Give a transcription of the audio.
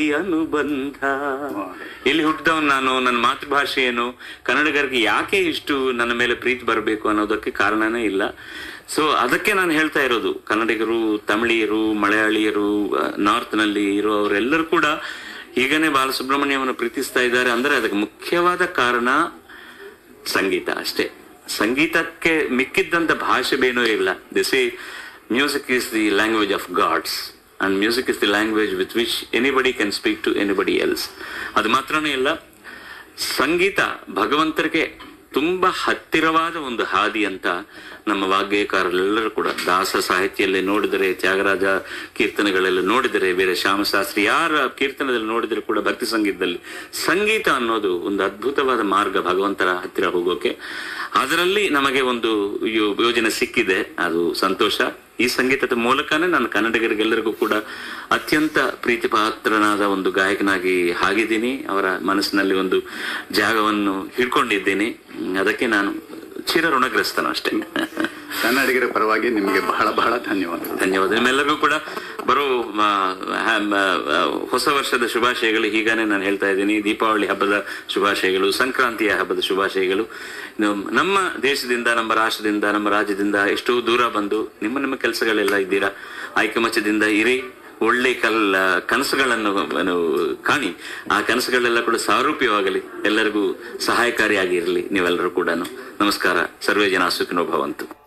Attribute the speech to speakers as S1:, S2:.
S1: ಈ ಅನುಬಂಧ. ಇಲ್ಲಿ ಹುಟ್ಟಿದವನು ನಾನು, ನನ್ನ ಮಾತೃಭಾಷೆ ಏನು, ಕನ್ನಡಿಗರಿಗೆ ಯಾಕೆ ಇಷ್ಟು ನನ್ನ ಮೇಲೆ ಪ್ರೀತಿ ಬರಬೇಕು ಅನ್ನೋದಕ್ಕೆ ಕಾರಣನೇ ಇಲ್ಲ. ಸೊ ಅದಕ್ಕೆ ನಾನು ಹೇಳ್ತಾ ಇರೋದು, ಕನ್ನಡಿಗರು, ತಮಿಳಿಯರು, ಮಲಯಾಳಿಯರು, ನಾರ್ತ್ ನಲ್ಲಿ ಇರುವವರೆಲ್ಲರೂ ಕೂಡ ಈಗನೇ ಬಾಲಸುಬ್ರಹ್ಮಣ್ಯವನ್ನು ಪ್ರೀತಿಸ್ತಾ ಇದ್ದಾರೆ ಅಂದ್ರೆ ಅದಕ್ಕೆ ಮುಖ್ಯವಾದ ಕಾರಣ ಸಂಗೀತ ಅಷ್ಟೇ. ಸಂಗೀತಕ್ಕೆ ಮಿಕ್ಕಿದ್ದಂತ ಭಾಷೆ ಬೇನೂ ಇಲ್ಲ. ದಿಸ್ ಈ music is the language of God's and music is the language with which anybody can speak to anybody else. ಅದು ಮಾತ್ರನೇ ಇಲ್ಲ, ಸಂಗೀತ ಭಗವಂತರಿಗೆ ತುಂಬಾ ಹತ್ತಿರವಾದ ಒಂದು ಹಾದಿ ಅಂತ ನಮ್ಮ ವಾಗ್ಗೇಯಕಾರರೆಲ್ಲರೂ ಕೂಡ, ದಾಸ ಸಾಹಿತ್ಯದಲ್ಲಿ ನೋಡಿದರೆ, ತ್ಯಾಗರಾಜ ಕೀರ್ತನೆಗಳೆಲ್ಲ ನೋಡಿದರೆ, ಬೇರೆ ಶ್ಯಾಮಶಾಸ್ತ್ರಿ ಯಾರ ಕೀರ್ತನದಲ್ಲಿ ನೋಡಿದರೆ ಕೂಡ ಭಕ್ತಿ ಸಂಗೀತದಲ್ಲಿ ಸಂಗೀತ ಅನ್ನೋದು ಒಂದು ಅದ್ಭುತವಾದ ಮಾರ್ಗ ಭಗವಂತರ ಹತ್ತಿರ ಹೋಗೋಕೆ. ಅದರಲ್ಲಿ ನಮಗೆ ಒಂದು ಯೋಜನೆ ಸಿಕ್ಕಿದೆ, ಅದು ಸಂತೋಷ. ಈ ಸಂಗೀತದ ಮೂಲಕನೇ ನಾನು ಕನ್ನಡಿಗರಿಗೆಲ್ಲರಿಗೂ ಕೂಡ ಅತ್ಯಂತ ಪ್ರೀತಿ ಪಾತ್ರನಾದ ಒಂದು ಗಾಯಕನಾಗಿ ಆಗಿದ್ದೀನಿ. ಅವರ ಮನಸ್ಸಿನಲ್ಲಿ ಒಂದು ಜಾಗವನ್ನು ಹಿಡ್ಕೊಂಡಿದ್ದೀನಿ. ಅದಕ್ಕೆ ನಾನು ಚಿರ ಋಣಗ್ರಸ್ತನು ಅಷ್ಟೇ.
S2: ಕನ್ನಡಿಗರ ಪರವಾಗಿ ನಿಮಗೆ ಬಹಳ ಬಹಳ ಧನ್ಯವಾದ.
S1: ನಿಮ್ಮೆಲ್ಲರಿಗೂ ಕೂಡ ಬರೋ ಹೊಸ ವರ್ಷದ ಶುಭಾಶಯಗಳು ಹೀಗಾನೆ ನಾನು ಹೇಳ್ತಾ ಇದ್ದೀನಿ. ದೀಪಾವಳಿ ಹಬ್ಬದ ಶುಭಾಶಯಗಳು, ಸಂಕ್ರಾಂತಿಯ ಹಬ್ಬದ ಶುಭಾಶಯಗಳು. ನಮ್ಮ ದೇಶದಿಂದ, ನಮ್ಮ ರಾಷ್ಟ್ರದಿಂದ, ನಮ್ಮ ರಾಜ್ಯದಿಂದ ಎಷ್ಟೋ ದೂರ ಬಂದು ನಿಮ್ಮ ಕೆಲಸಗಳೆಲ್ಲ ಇದ್ದೀರಾ, ಐಕಮತ್ಯದಿಂದ ಇರಿ, ಒಳ್ಳೆ ಕನಸುಗಳನ್ನು ಕಾಣಿ. ಆ ಕನಸುಗಳೆಲ್ಲ ಕೂಡ ಸಾರೂಪ್ಯವಾಗಲಿ, ಎಲ್ಲರಿಗೂ ಸಹಾಯಕಾರಿಯಾಗಿರಲಿ ನೀವೆಲ್ಲರೂ ಕೂಡ. ನಮಸ್ಕಾರ. ಸರ್ವೇ ಜನ ಸುಖಿನೋ ಭವಂತು.